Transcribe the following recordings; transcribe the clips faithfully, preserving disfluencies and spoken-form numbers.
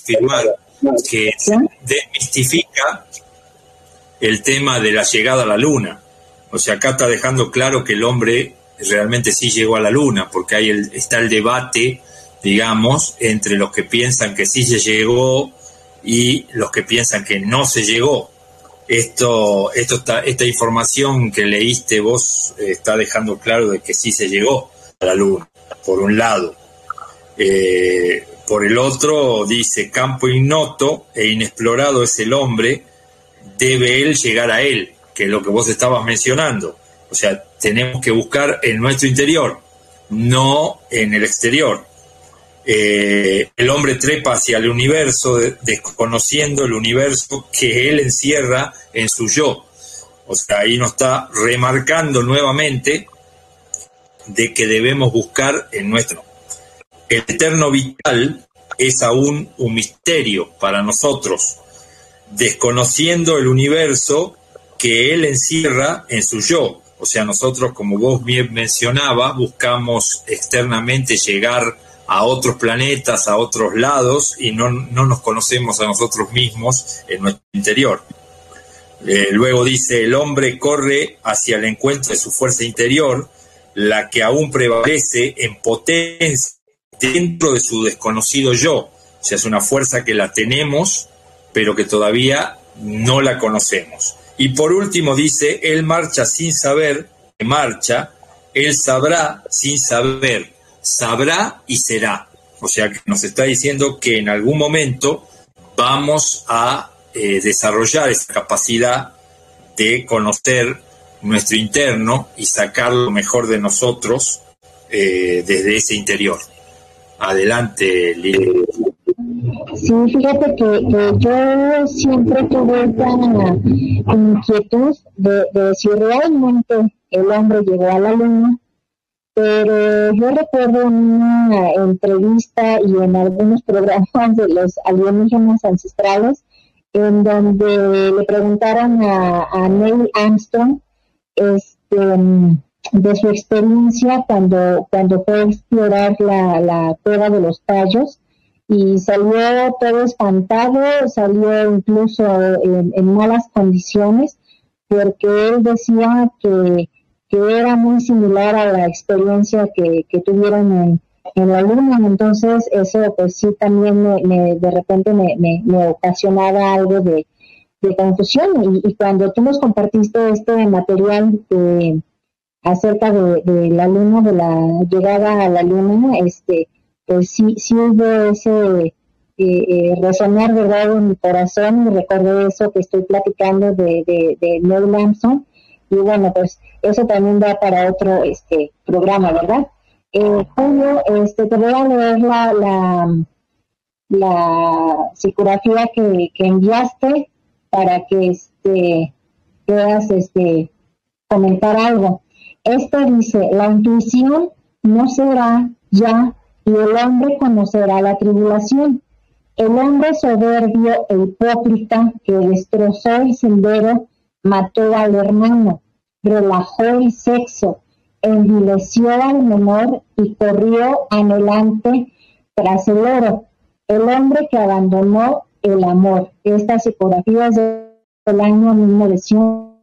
afirmar que desmistifica el tema de la llegada a la luna. O sea, acá está dejando claro que el hombre realmente sí llegó a la luna, porque ahí el, está el debate, digamos, entre los que piensan que sí se llegó y los que piensan que no se llegó. Esto, esto está, esta información que leíste vos eh, está dejando claro de que sí se llegó a la luna, por un lado. Eh, por el otro, dice, campo ignoto e inexplorado es el hombre, debe él llegar a él, que es lo que vos estabas mencionando. O sea, tenemos que buscar en nuestro interior, no en el exterior. Eh, el hombre trepa hacia el universo desconociendo el universo que él encierra en su yo. O sea, ahí nos está remarcando nuevamente de que debemos buscar en nuestro. El eterno vital es aún un misterio para nosotros, desconociendo el universo que él encierra en su yo. O sea, nosotros, como vos bien mencionabas, buscamos externamente llegar a otros planetas, a otros lados, y no, no nos conocemos a nosotros mismos en nuestro interior. Eh, luego dice, el hombre corre hacia el encuentro de su fuerza interior, la que aún prevalece en potencia dentro de su desconocido yo. O sea, es una fuerza que la tenemos, pero que todavía no la conocemos. Y por último dice, él marcha sin saber que marcha, él sabrá sin saber, sabrá y será. O sea, que nos está diciendo que en algún momento vamos a eh, desarrollar esa capacidad de conocer nuestro interno y sacar lo mejor de nosotros eh, desde ese interior. Adelante, Lili. Sí, fíjate que, que yo siempre tuve esta inquietud de, de si realmente el hombre llegó a la luna, pero yo recuerdo en una entrevista y en algunos programas de los alienígenas ancestrales, en donde le preguntaron a, a Neil Armstrong este, de su experiencia cuando, cuando fue a explorar la, la cueva de los Cayos, y salió todo espantado, salió incluso en, en malas condiciones, porque él decía que, que era muy similar a la experiencia que, que tuvieron en, en la luna. Entonces eso pues sí también me, me, de repente me, me, me ocasionaba algo de, de confusión, y, y cuando tú nos compartiste este material de, acerca de, de la luna, de la llegada a la luna, este pues sí, sí hubo ese eh, eh, resonar, ¿verdad?, en mi corazón, y recordé eso que estoy platicando de, de, de Neil Armstrong, y bueno, pues eso también da para otro este programa, ¿verdad? Eh, Julio, este, te voy a leer la, la, la psicografía que, que enviaste para que este, puedas este, comentar algo. Esto dice, la intuición no será ya, y el hombre conocerá la tribulación. El hombre soberbio e hipócrita que destrozó el sendero mató al hermano, relajó el sexo, envileció al menor y corrió anhelante tras el oro. El hombre que abandonó el amor. Esta psicografía es del año mil novecientos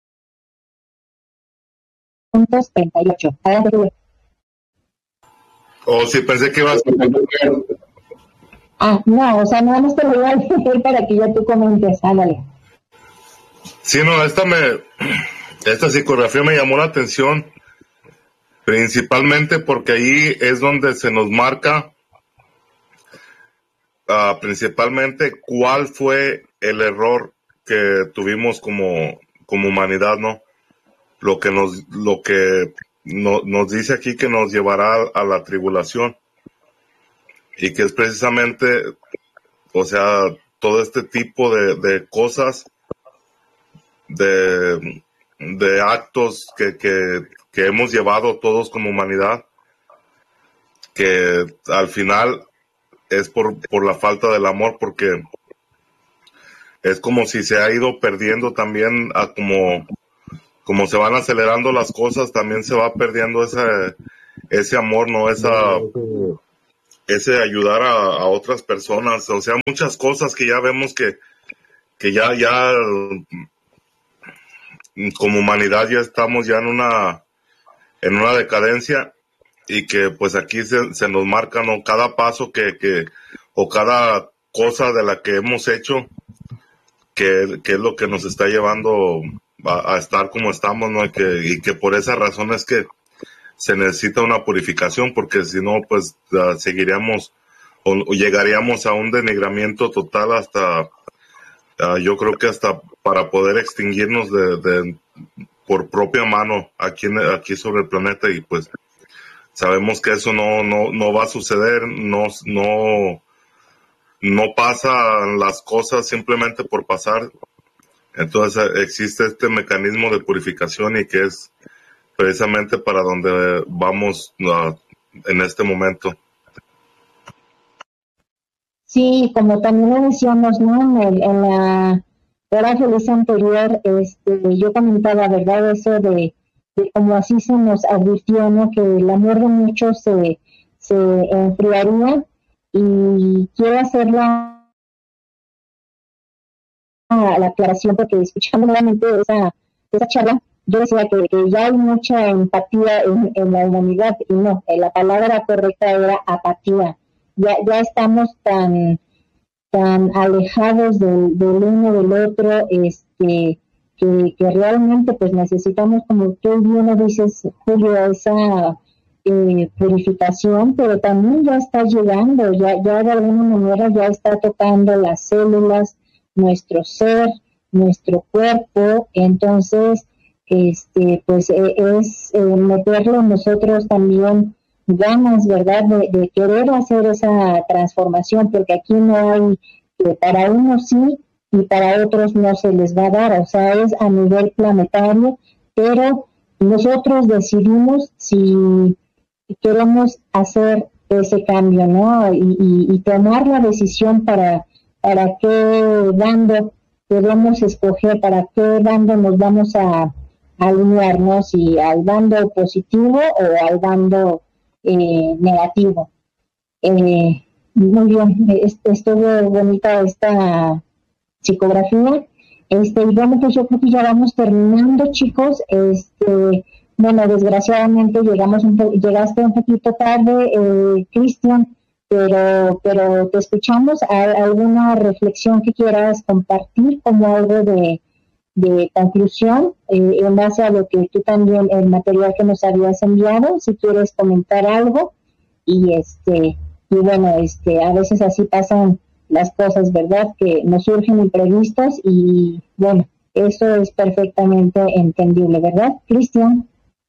treinta y ocho. Adelante. Oh, sí, pensé que ibas a... Ah, no, o sea, nada más te lo voy a leer para que ya tú comentes, ándale. Sí, no, esta me... Esta psicografía me llamó la atención, principalmente porque ahí es donde se nos marca uh, principalmente cuál fue el error que tuvimos como, como humanidad, ¿no? Lo que nos, lo que No, nos dice aquí que nos llevará a la tribulación, y que es precisamente, o sea, todo este tipo de, de cosas, de, de actos que, que, que hemos llevado todos como humanidad, que al final es por, por la falta del amor, porque es como si se ha ido perdiendo también a como... como se van acelerando las cosas, también se va perdiendo ese, ese amor, ¿no? Esa, ese ayudar a, a otras personas, o sea, muchas cosas que ya vemos que, que ya, ya como humanidad ya estamos ya en una, en una decadencia, y que pues aquí se, se nos marca, ¿no?, cada paso que, que, o cada cosa de la que hemos hecho, que, que es lo que nos está llevando a, a estar como estamos, ¿no? Y que, y que por esa razón es que se necesita una purificación, porque si no, pues uh, seguiríamos o, o llegaríamos a un denigramiento total hasta, uh, yo creo que hasta para poder extinguirnos de, de por propia mano aquí, en, aquí sobre el planeta, y pues sabemos que eso no, no, no va a suceder, no, no, no pasan las cosas simplemente por pasar. Entonces existe este mecanismo de purificación, y que es precisamente para donde vamos uh, en este momento. Sí, como también lo decíamos, ¿no? En, el, en la hora feliz anterior, este, yo comentaba, ¿verdad? Eso de, de como así se nos advirtió, ¿no? Que el amor de muchos se, se enfriaría, y quiero hacer la, la aclaración, porque escuchando nuevamente esa, esa charla, yo decía que, que ya hay mucha empatía en, en la humanidad, y no, la palabra correcta era apatía. Ya, ya estamos tan, tan alejados del, del uno del otro, este, que, que realmente pues necesitamos, como tú bien lo dices, Julio, esa eh, purificación, pero también ya está llegando, ya, ya de alguna manera ya está tocando las células, nuestro ser, nuestro cuerpo. Entonces, este, pues eh, es eh, meterlo en nosotros también ganas, ¿verdad?, de, de querer hacer esa transformación, porque aquí no hay, que para unos sí y para otros no se les va a dar, o sea, es a nivel planetario, pero nosotros decidimos si queremos hacer ese cambio, ¿no? Y, y, y tomar la decisión para, para qué bando debemos escoger, para qué bando nos vamos a alinear, ¿no? Si al bando positivo o al bando Eh, negativo. Eh, muy bien, estuvo bonita esta psicografía. Este, y bueno, pues yo creo que ya vamos terminando, chicos. Este, bueno, desgraciadamente llegamos un po- llegaste un poquito tarde, eh, Cristian, pero, pero te escuchamos. ¿Hay alguna reflexión que quieras compartir como algo de de conclusión, eh, en base a lo que tú también, el material que nos habías enviado, si quieres comentar algo? Y este, y bueno, este, a veces así pasan las cosas, ¿verdad?, que nos surgen imprevistos, y bueno, eso es perfectamente entendible, ¿verdad, Cristian?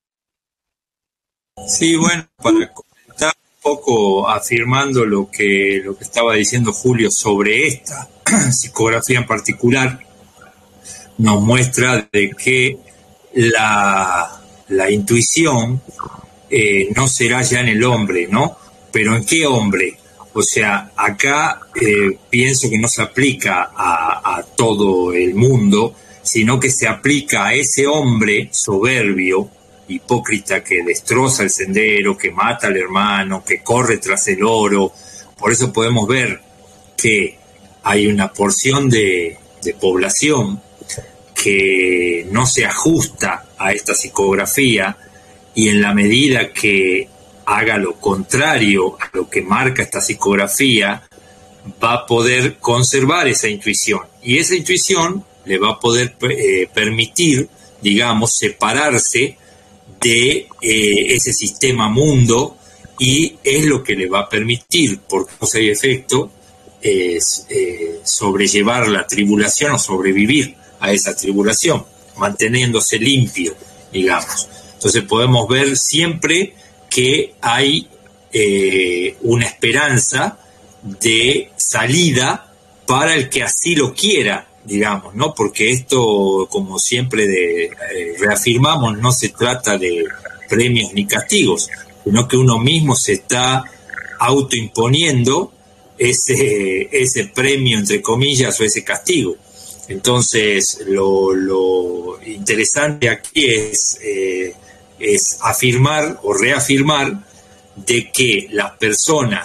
Sí, bueno, para comentar un poco, afirmando lo que, lo que estaba diciendo Julio sobre esta psicografía en particular, nos muestra de que la, la intuición eh, no será ya en el hombre, ¿no? Pero ¿en qué hombre? O sea, acá eh, pienso que no se aplica a, a todo el mundo, sino que se aplica a ese hombre soberbio, hipócrita, que destroza el sendero, que mata al hermano, que corre tras el oro. Por eso podemos ver que hay una porción de, de población que no se ajusta a esta psicografía, y en la medida que haga lo contrario a lo que marca esta psicografía, va a poder conservar esa intuición, y esa intuición le va a poder eh, permitir, digamos, separarse de eh, ese sistema mundo, y es lo que le va a permitir, por causa y efecto, eh, eh, sobrellevar la tribulación o sobrevivir a esa tribulación, manteniéndose limpio, digamos. Entonces podemos ver siempre que hay eh, una esperanza de salida para el que así lo quiera, digamos, ¿no? Porque esto, como siempre de, eh, reafirmamos, no se trata de premios ni castigos, sino que uno mismo se está autoimponiendo ese, ese premio, entre comillas, o ese castigo. Entonces, lo, lo interesante aquí es, eh, es afirmar o reafirmar de que las personas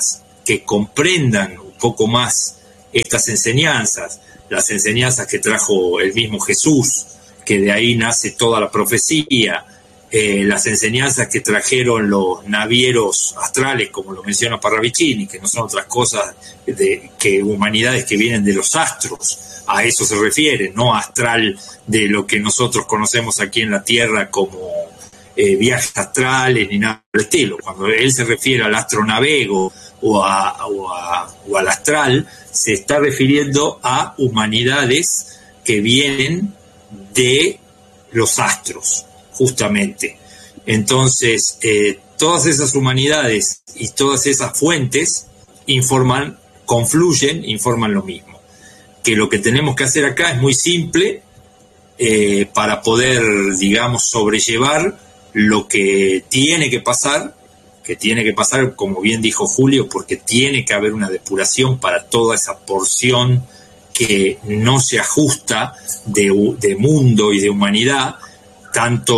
que comprendan un poco más estas enseñanzas, las enseñanzas que trajo el mismo Jesús, que de ahí nace toda la profecía, eh, las enseñanzas que trajeron los navieros astrales, como lo menciona Parravicini, que no son otras cosas de, que humanidades que vienen de los astros, a eso se refiere, no astral de lo que nosotros conocemos aquí en la Tierra como eh, viajes astrales ni nada por el estilo. Cuando él se refiere al astronavego o, a, o, a, o al astral, se está refiriendo a humanidades que vienen de los astros, justamente. Entonces, eh, todas esas humanidades y todas esas fuentes informan, confluyen, informan lo mismo. Que lo que tenemos que hacer acá es muy simple eh, para poder, digamos, sobrellevar lo que tiene que pasar, que tiene que pasar, como bien dijo Julio, porque tiene que haber una depuración para toda esa porción que no se ajusta de, de mundo y de humanidad, tanto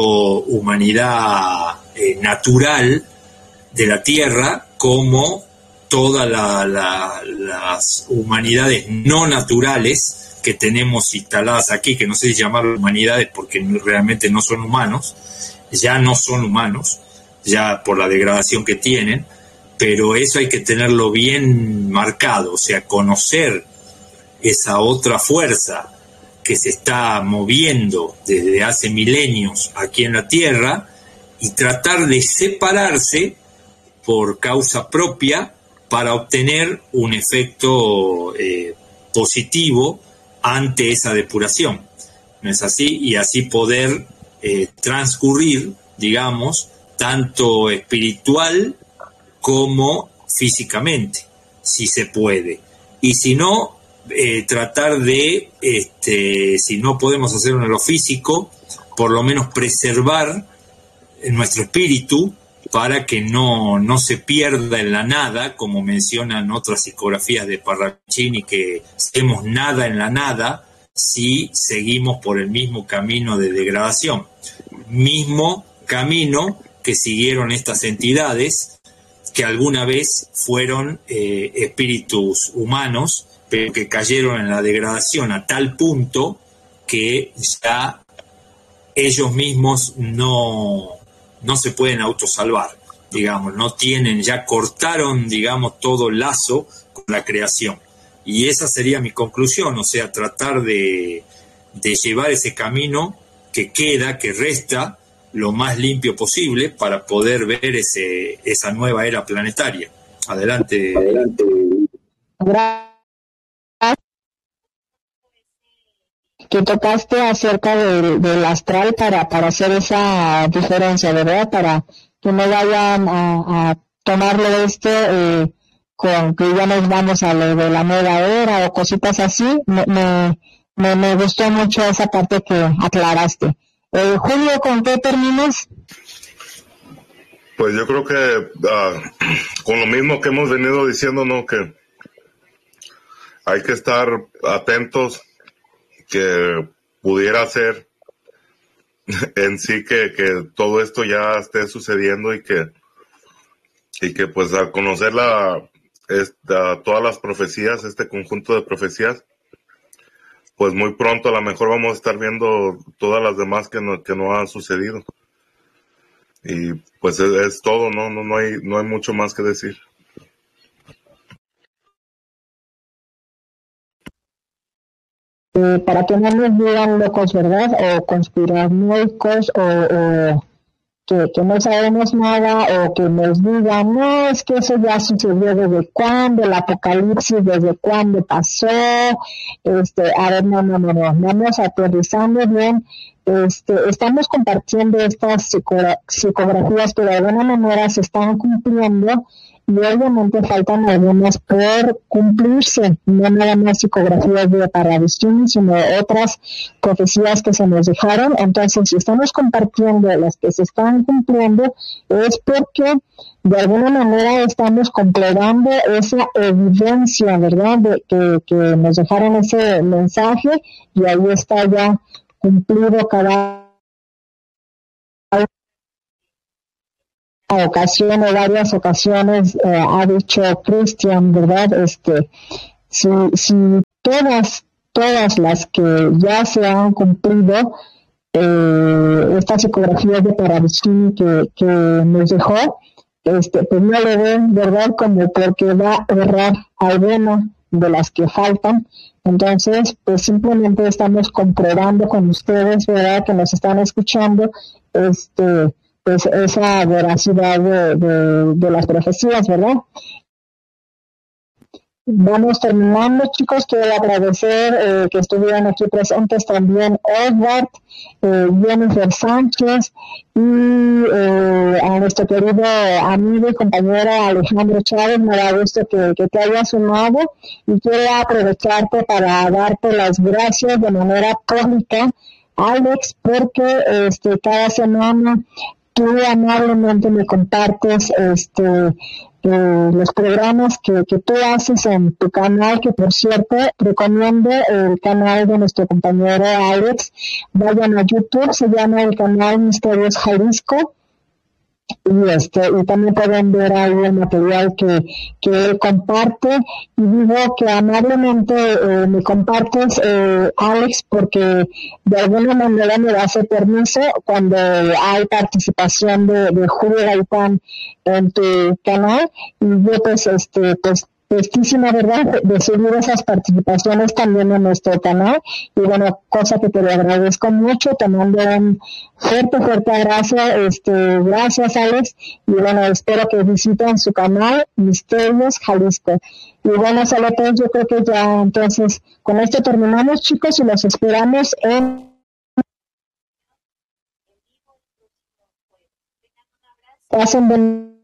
humanidad eh, natural de la Tierra como todas la, la, las humanidades no naturales que tenemos instaladas aquí, que no sé si llamarlo humanidades porque realmente no son humanos, ya no son humanos, ya por la degradación que tienen, pero eso hay que tenerlo bien marcado, o sea, conocer esa otra fuerza que se está moviendo desde hace milenios aquí en la Tierra y tratar de separarse por causa propia para obtener un efecto eh, positivo ante esa depuración. ¿No es así? Y así poder eh, transcurrir, digamos, tanto espiritual como físicamente, si se puede. Y si no, Eh, tratar de, este, si no podemos hacerlo en lo físico, por lo menos preservar nuestro espíritu para que no, no se pierda en la nada, como mencionan otras psicografías de Parravicini, que hacemos nada en la nada si seguimos por el mismo camino de degradación, mismo camino que siguieron estas entidades que alguna vez fueron eh, espíritus humanos, pero que cayeron en la degradación a tal punto que ya ellos mismos no, no se pueden autosalvar, digamos, no tienen, ya cortaron, digamos, todo lazo con la creación. Y esa sería mi conclusión, o sea, tratar de, de llevar ese camino que queda, que resta, lo más limpio posible para poder ver ese, esa nueva era planetaria. Adelante. Adelante. Gracias. Que tocaste acerca del, del astral para, para hacer esa diferencia, ¿verdad? Para que no vayan a, a tomarlo esto eh, con que ya nos vamos a lo de la nueva era o cositas así. Me, me, me, me gustó mucho esa parte que aclaraste. Eh, Julio, ¿con qué terminas? Pues yo creo que uh, con lo mismo que hemos venido diciendo, ¿no? Que hay que estar atentos, que pudiera ser en sí que, que todo esto ya esté sucediendo y que y que pues al conocer la, esta, todas las profecías, este conjunto de profecías, pues muy pronto a lo mejor vamos a estar viendo todas las demás que no, que no han sucedido. Y pues es, es todo, ¿no? No, no hay, no hay mucho más que decir. Eh, para que no nos digan locos, ¿verdad? O conspiranoicos, o, o que, que no sabemos nada, o que nos digan, no, es que eso ya sucedió desde cuándo, el apocalipsis desde cuándo pasó. Este, a ver, no, no, no, no, vamos aterrizando bien. Este, estamos compartiendo estas psico- psicografías que de alguna manera se están cumpliendo, y obviamente faltan algunas por cumplirse, no nada más psicografías de Parravicini, sino otras profecías que se nos dejaron. Entonces, si estamos compartiendo las que se están cumpliendo, es porque de alguna manera estamos comprobando esa evidencia, ¿verdad?, de que, que nos dejaron ese mensaje, y ahí está ya cumplido cada ocasión o varias ocasiones eh, ha dicho Cristian, ¿verdad? Este, si, si todas, todas las que ya se han cumplido, eh, esta psicografía de Paravicini que, que nos dejó, este, pues no le ven, ¿verdad? Como porque va a errar alguna de las que faltan. Entonces, pues simplemente estamos comprobando con ustedes, ¿verdad? Que nos están escuchando, este, pues esa veracidad de, de, de las profecías, ¿verdad? Vamos terminando, chicos. Quiero agradecer eh, que estuvieran aquí presentes también Edward, eh, Jennifer Sánchez y eh, a nuestro querido amigo y compañero Alejandro Chávez. Me da gusto que, que te hayas sumado y quiero aprovecharte para darte las gracias de manera pública, Alex, porque este cada semana tú amablemente me compartes este eh, los programas que, que tú haces en tu canal, que por cierto recomiendo el canal de nuestro compañero Alex. Vayan a YouTube, se llama el canal Misterios Jalisco. Y este y también pueden ver ahí el material que, que él comparte, y digo que amablemente eh, me compartes, eh, Alex, porque de alguna manera me das el permiso cuando hay participación de, de Julio Gaitán en tu canal, y yo pues este pues tristísima, ¿verdad?, de subir esas participaciones también en nuestro canal. Y bueno, cosa que te lo agradezco mucho, te mando un fuerte, fuerte abrazo, este, gracias, Alex, y bueno, espero que visiten su canal, Misterios Jalisco. Y bueno, Salotes, yo creo que ya entonces con esto terminamos, chicos, y los esperamos en... Pasen buen